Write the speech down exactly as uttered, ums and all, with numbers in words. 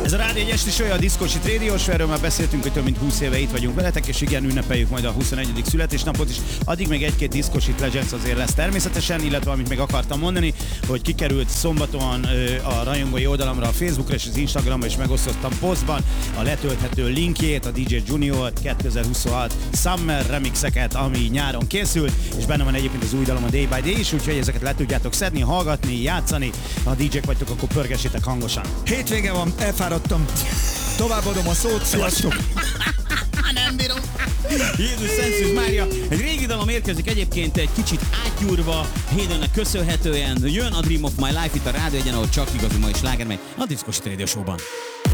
Ez a Rádió egy esti show, a Diszkósit Radio Show, erről már beszéltünk, hogy több mint húsz éve itt vagyunk veletek, és igen, ünnepeljük majd a huszonegyedik születésnapot is. Addig még egy-két Diszkósit Legends azért lesz természetesen, illetve amit még akartam mondani, hogy kikerült szombaton a rajongói oldalamra, a Facebookra és az Instagramra, és megosztottam posztban a letölthető linkjét, a dé dzsé Junior kétezer-huszonhat Summer remixeket, ami nyáron készült, és benne van egyébként az új dalom, a Day by Day is, úgyhogy ezeket le tudjátok szedni, hallgatni, játszani. Ha dé dzsék vagytok, akkor pörgessétek hangosan. Hétvége van, elfáradtam. Továbbadom a szót, sziasztok! Nem bírom. Jézus, Szentszus Mária. Egy régi dalom érkezik egyébként egy kicsit átgyúrva, Haydennek köszönhetően. Jön a Dream of My Life itt a Rádió Egyen, ahol csak igazi mai sláger megy a Diszkósit Radio Show-ban.